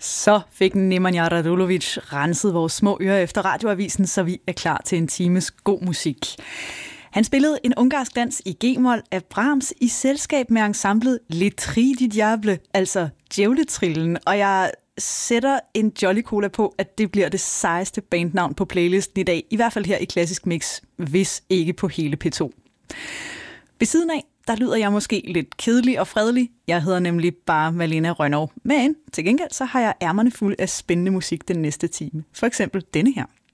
Så fik Nemanja Radulovic renset vores små ører efter radioavisen, så vi er klar til en times god musik. Han spillede en ungarsk dans i G-mol af Brahms i selskab med ensemblet Les Trilles du Diable, altså Djævletrillen, og jeg sætter en Jolly Cola på, at det bliver det sejeste bandnavn på playlisten i dag, i hvert fald her i Klassisk Mix, hvis ikke på hele P2. Ved siden af, der lyder jeg måske lidt kedelig og fredelig. Jeg hedder nemlig bare Malena Rønnow. Men til gengæld så har jeg ærmerne fulde af spændende musik den næste time. For eksempel denne her.